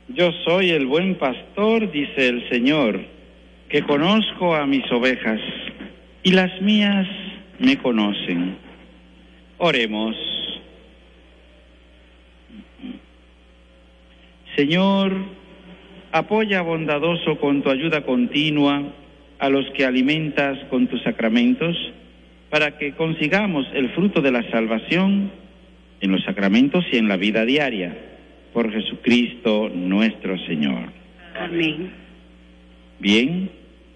Yo soy el buen pastor, dice el Señor, que conozco a mis ovejas, y las mías me conocen. Oremos. Señor, apoya bondadoso con tu ayuda continua a los que alimentas con tus sacramentos, para que consigamos el fruto de la salvación en los sacramentos y en la vida diaria. Por Jesucristo nuestro Señor. Amén. Bien,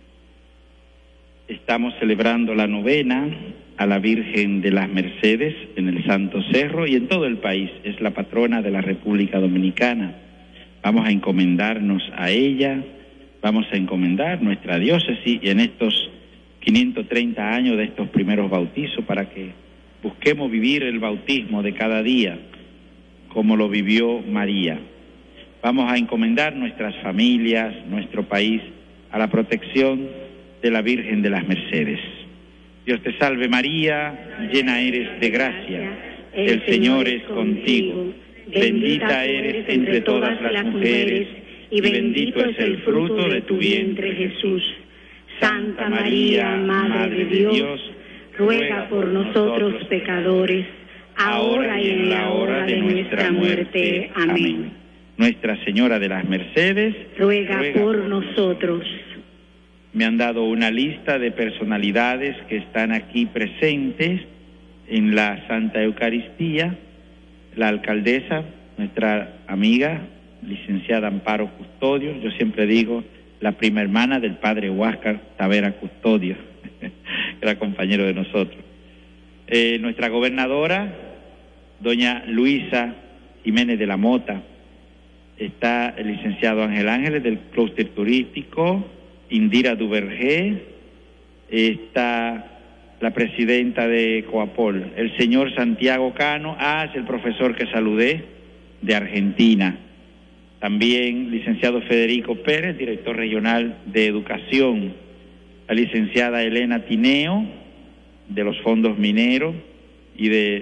estamos celebrando la novena a la Virgen de las Mercedes en el Santo Cerro y en todo el país. Es la patrona de la República Dominicana. Vamos a encomendarnos a ella, vamos a encomendar nuestra diócesis y en estos 530 años de estos primeros bautizos, para que busquemos vivir el bautismo de cada día como lo vivió María. Vamos a encomendar nuestras familias, nuestro país, a la protección de la Virgen de las Mercedes. Dios te salve María, llena eres de gracia, el Señor es contigo, bendita eres entre todas las mujeres, y bendito es el fruto de tu vientre Jesús. Santa María, Madre de Dios, ruega por nosotros pecadores, ahora y en la hora de nuestra muerte. Amén. Nuestra Señora de las Mercedes, ruega por nosotros. Me han dado una lista de personalidades que están aquí presentes en la Santa Eucaristía. La alcaldesa, nuestra amiga, licenciada Amparo Custodio, yo siempre digo, la prima hermana del padre Huáscar Tavera Custodio, que era compañero de nosotros. Nuestra gobernadora, doña Luisa Jiménez de la Mota, está el licenciado Ángel Ángeles del Clúster Turístico, Indira Duvergé, está la presidenta de Coapol, el señor Santiago Cano, es el profesor que saludé, de Argentina. También licenciado Federico Pérez, director regional de Educación, la licenciada Elena Tineo, de los fondos mineros, y de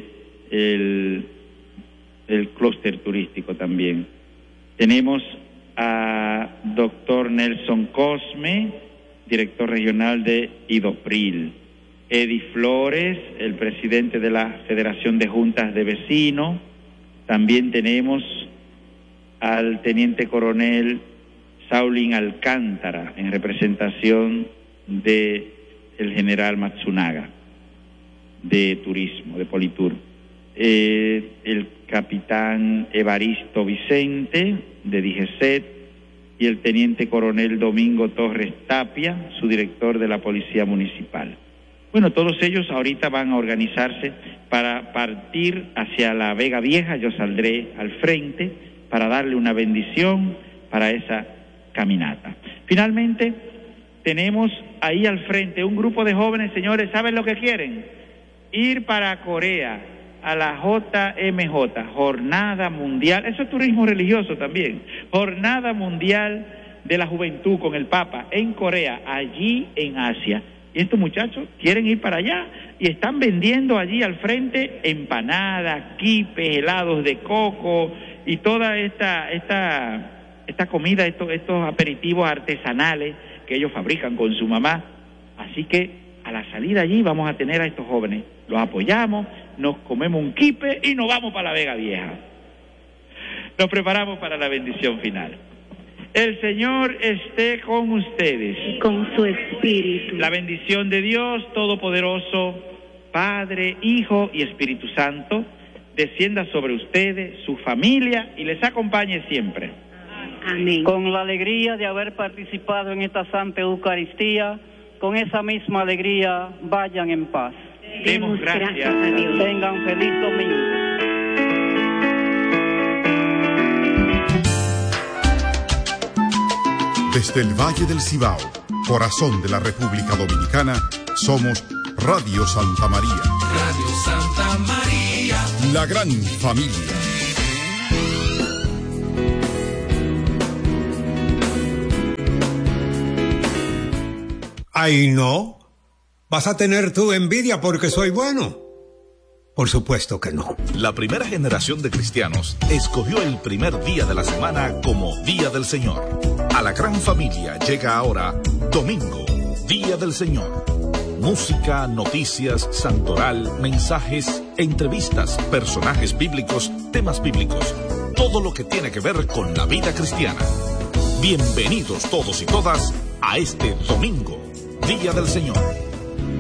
el clúster turístico también. Tenemos a doctor Nelson Cosme, director regional de IDOPRIL. Edi Flores, el presidente de la Federación de Juntas de Vecinos. También tenemos al teniente coronel Saulín Alcántara, en representación de el general Matsunaga, de Turismo, de Politur. El capitán Evaristo Vicente, de DIGESET, y el teniente coronel Domingo Torres Tapia, su director de la Policía Municipal. Bueno, todos ellos ahorita van a organizarse para partir hacia la Vega Vieja. Yo saldré al frente para darle una bendición para esa caminata. Finalmente, tenemos ahí al frente un grupo de jóvenes, señores, ¿saben lo que quieren? Ir para Corea, a la JMJ, Jornada Mundial, eso es turismo religioso también, Jornada Mundial de la Juventud con el Papa en Corea, allí en Asia. Y estos muchachos quieren ir para allá y están vendiendo allí al frente empanadas, quipes, helados de coco y toda esta comida, estos aperitivos artesanales que ellos fabrican con su mamá. Así que a la salida allí vamos a tener a estos jóvenes, los apoyamos, nos comemos un quipe y nos vamos para la Vega Vieja. Nos preparamos para la bendición final. El Señor esté con ustedes. Y con su espíritu. La bendición de Dios Todopoderoso, Padre, Hijo y Espíritu Santo, descienda sobre ustedes, su familia, y les acompañe siempre. Amén. Con la alegría de haber participado en esta Santa Eucaristía, con esa misma alegría, vayan en paz. Demos gracias a Dios. Tengan feliz domingo. Desde el Valle del Cibao, corazón de la República Dominicana, somos Radio Santa María. Radio Santa María. La gran familia. Ay, no. Vas a tener tu envidia porque soy bueno. Por supuesto que no. La primera generación de cristianos escogió el primer día de la semana como Día del Señor. A la gran familia llega ahora Domingo, Día del Señor. Música, noticias, santoral, mensajes, entrevistas, personajes bíblicos, temas bíblicos. Todo lo que tiene que ver con la vida cristiana. Bienvenidos todos y todas a este Domingo, Día del Señor.